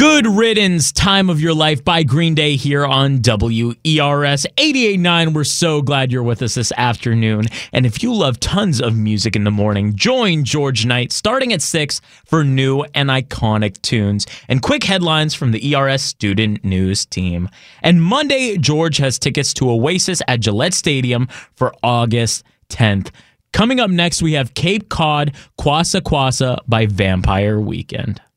Good Riddance, Time of Your Life by Green Day here on WERS 88.9. We're so glad you're with us this afternoon. And if you love tons of music in the morning, join George Knight starting at 6 for new and iconic tunes and quick headlines from the ERS Student News team. And Monday, George has tickets to Oasis at Gillette Stadium for August 10th. Coming up next, we have Cape Cod, Kwassa Kwassa by Vampire Weekend.